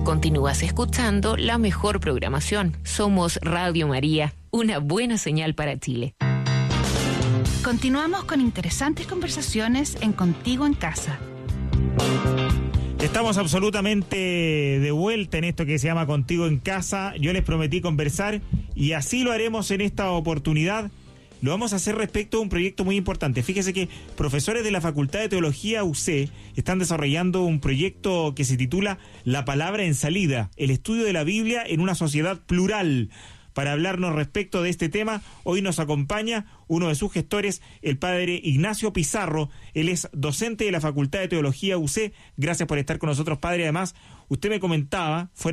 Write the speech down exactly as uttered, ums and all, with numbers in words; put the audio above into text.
Continúas escuchando la mejor programación. Somos Radio María, una buena señal para Chile. Continuamos con interesantes conversaciones en Contigo en Casa. Estamos absolutamente de vuelta en esto que se llama Contigo en Casa. Yo les prometí conversar y así lo haremos en esta oportunidad. Lo vamos a hacer respecto a un proyecto muy importante. Fíjese que profesores de la Facultad de Teología U C están desarrollando un proyecto que se titula La Palabra en Salida, el estudio de la Biblia en una sociedad plural. Para hablarnos respecto de este tema, hoy nos acompaña uno de sus gestores, el padre Ignacio Pizarro. Él es docente de la Facultad de Teología U C. Gracias por estar con nosotros, padre. Además, usted me comentaba, fuera